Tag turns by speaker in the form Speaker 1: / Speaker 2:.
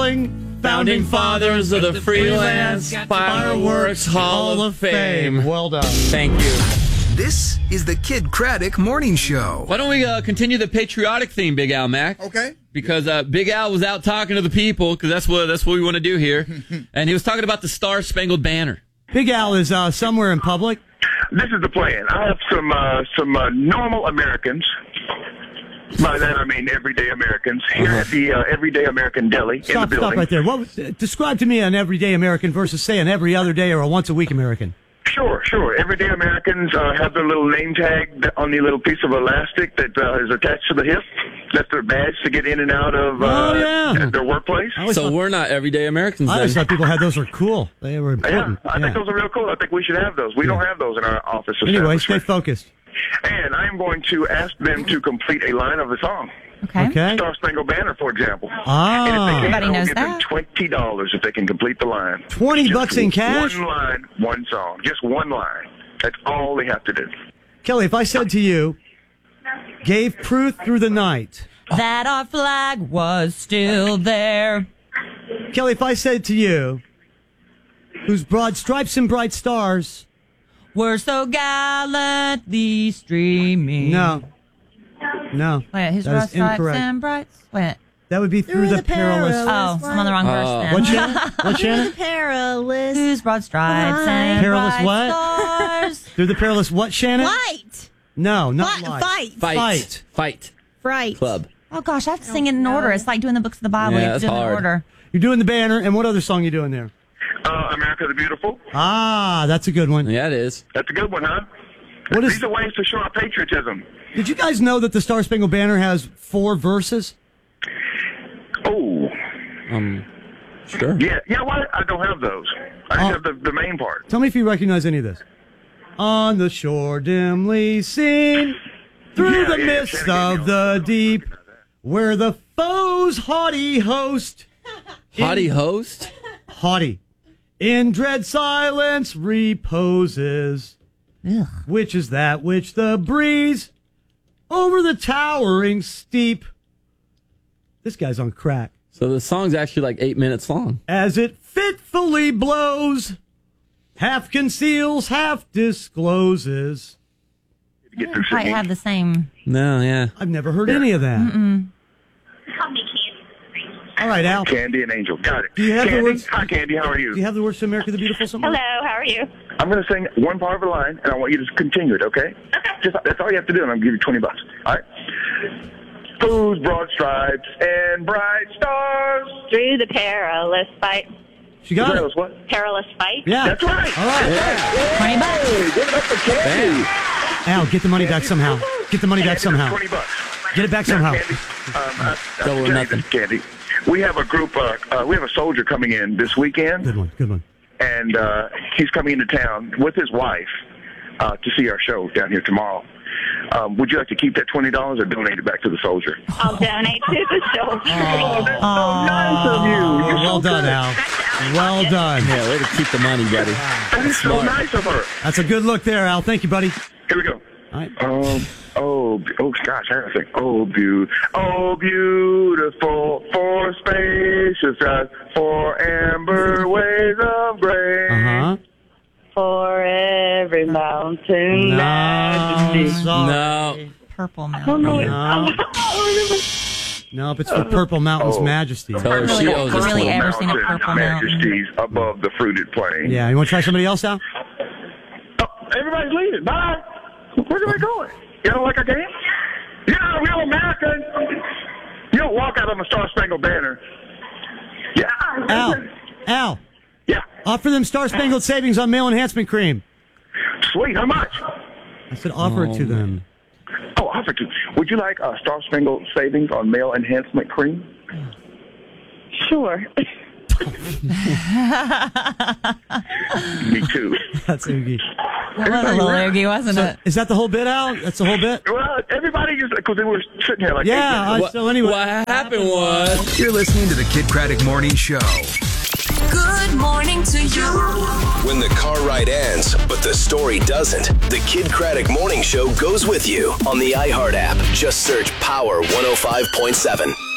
Speaker 1: calling.
Speaker 2: Founding fathers of the Freelance Fireworks Hall of Fame.
Speaker 1: Well done.
Speaker 2: Thank you.
Speaker 3: This is the Kid Craddock Morning Show.
Speaker 2: Why don't we continue the patriotic theme, Big Al Mac?
Speaker 4: Okay.
Speaker 2: Because Big Al was out talking to the people, because that's what we want to do here. And he was talking about the Star-Spangled Banner.
Speaker 1: Big Al is somewhere in public.
Speaker 5: This is the plan. I have some normal Americans. By that I mean everyday Americans here at the Everyday American Deli in the building.
Speaker 1: Stop right there. Describe to me an everyday American versus, say, an every other day or a once-a-week American.
Speaker 5: Sure. Everyday Americans have their little name tag on the little piece of elastic that is attached to the hip. That's their badge to get in and out of their workplace.
Speaker 2: So we're not everyday Americans,
Speaker 1: I always thought people had those were cool. They were important.
Speaker 5: I think those are real cool. I think we should have those. We don't have those in our office.
Speaker 1: Anyway, stay focused.
Speaker 5: And I'm going to ask them to complete a line of the song.
Speaker 6: Okay.
Speaker 5: Star Spangled Banner, for example.
Speaker 1: Ah.
Speaker 5: And if they can,
Speaker 6: Everybody knows
Speaker 5: I'll give them $20 if they can complete the line.
Speaker 1: $20 in cash?
Speaker 5: One line, one song. Just one line. That's all they have to do.
Speaker 1: Kelly, if I said to you, gave proof through the night
Speaker 6: that our flag was still there.
Speaker 1: Kelly, if I said to you, whose broad stripes and bright stars
Speaker 6: were so gallantly streaming.
Speaker 1: No.
Speaker 6: Wait, his
Speaker 1: that
Speaker 6: broad
Speaker 1: is
Speaker 6: stripes
Speaker 1: incorrect.
Speaker 6: and brights? Wait.
Speaker 1: That would be through the perilous.
Speaker 6: Oh, I'm on the wrong verse then.
Speaker 1: What, Shannon? What, Shannon?
Speaker 7: Perilous.
Speaker 6: Whose broad stripes and
Speaker 1: Perilous
Speaker 6: bright
Speaker 1: what?
Speaker 6: stars.
Speaker 1: Through the perilous what, Shannon?
Speaker 7: Light.
Speaker 1: No, not light.
Speaker 2: Fight.
Speaker 7: Fright.
Speaker 2: Club.
Speaker 6: Oh, gosh, I have to sing it in order. It's like doing the books of the Bible.
Speaker 2: Yeah,
Speaker 6: You have to
Speaker 2: that's
Speaker 6: do it in
Speaker 2: hard.
Speaker 6: order.
Speaker 1: You're doing the banner, and what other song you doing there?
Speaker 5: America the Beautiful.
Speaker 1: Ah, that's a good one.
Speaker 2: Yeah, it is.
Speaker 5: That's a good one, huh?
Speaker 1: What is?
Speaker 5: These are ways to show our patriotism.
Speaker 1: Did you guys know that the Star Spangled Banner has 4 verses?
Speaker 5: Oh.
Speaker 2: Sure.
Speaker 5: Yeah, well, I don't have those. I just have the main part.
Speaker 1: Tell me if you recognize any of this. On the shore dimly seen, through the mist of the deep, where the foe's haughty host...
Speaker 2: Haughty host?
Speaker 1: Haughty. In dread silence reposes.
Speaker 6: Ugh.
Speaker 1: Which is that which the breeze over the towering steep. This guy's on crack.
Speaker 2: So the song's actually like 8 minutes long.
Speaker 1: As it fitfully blows, half conceals, half discloses.
Speaker 5: Get through
Speaker 6: Might
Speaker 5: singing.
Speaker 6: have the same.
Speaker 2: No, yeah.
Speaker 1: I've never heard any of that. All right, Al.
Speaker 5: Candy and Angel. Got it.
Speaker 1: Do you have the
Speaker 5: Candy?
Speaker 1: words?
Speaker 5: Hi, Candy. How are you?
Speaker 1: Do you have the words to America the Beautiful somewhere?
Speaker 7: Hello, how are you?
Speaker 5: I'm going to sing one part of a line, and I want you to continue it, okay? Just that's all you have to do, and I'm going to give you $20. All right? Whose broad stripes and bright stars.
Speaker 7: Through the perilous fight.
Speaker 1: She got
Speaker 5: Perilous
Speaker 1: it.
Speaker 5: what?
Speaker 7: Perilous fight.
Speaker 1: Yeah.
Speaker 5: That's right.
Speaker 1: All right.
Speaker 6: $20.
Speaker 5: Hey, give it up for Candy.
Speaker 1: Al, get the money back somehow. Get the money back somehow.
Speaker 5: $20.
Speaker 1: Get it back somehow.
Speaker 5: Candy,
Speaker 2: Double or nothing.
Speaker 5: Candy. We have a group, we have a soldier coming in this weekend.
Speaker 1: Good one.
Speaker 5: And he's coming into town with his wife to see our show down here tomorrow. Would you like to keep that $20 or donate it back to the soldier?
Speaker 7: I'll donate to the soldier.
Speaker 5: Oh, that's so nice of you. You're
Speaker 1: Well
Speaker 5: so
Speaker 1: done,
Speaker 5: good.
Speaker 1: Al. Well done.
Speaker 2: Yeah, way to keep the money, buddy.
Speaker 5: That is so
Speaker 2: Smart.
Speaker 5: nice of her.
Speaker 1: That's a good look there, Al. Thank you, buddy.
Speaker 5: Here we go.
Speaker 1: All right.
Speaker 5: Oh gosh, I gotta think. Oh, beautiful, for spacious skies, for amber waves of grain.
Speaker 1: Uh-huh.
Speaker 7: For every mountain majesty.
Speaker 2: No.
Speaker 6: Purple Mountain.
Speaker 1: No, it's for Purple Mountain's Majesty.
Speaker 2: Tell her she owes us
Speaker 6: Really
Speaker 2: $20.
Speaker 6: ever seen a Purple Mountain?
Speaker 5: Majesties above the fruited plain.
Speaker 1: Yeah, you want to try somebody else, Al?
Speaker 5: Oh, everybody's leaving. Bye. Where are they going? You don't like our game? Yeah, real American. You don't walk out on the Star Spangled Banner. Yeah.
Speaker 1: Al.
Speaker 5: Yeah.
Speaker 1: Offer them Star Spangled Savings on male enhancement cream.
Speaker 5: Sweet. How much?
Speaker 1: I said offer it to them.
Speaker 5: Oh, offer to. Would you like a Star Spangled Savings on male enhancement cream?
Speaker 7: Sure.
Speaker 5: Me too.
Speaker 1: That's Oogie.
Speaker 6: That was a little oogie, wasn't
Speaker 1: So,
Speaker 6: it?
Speaker 1: is that the whole bit, Al? That's the whole bit?
Speaker 5: Well, everybody just because they were sitting here like
Speaker 1: Yeah, so anyway.
Speaker 2: What happened was...
Speaker 3: You're listening to the Kid Craddock Morning Show.
Speaker 8: Good morning to you.
Speaker 9: When the car ride ends, but the story doesn't, the Kid Craddock Morning Show goes with you on the iHeart app. Just search Power 105.7.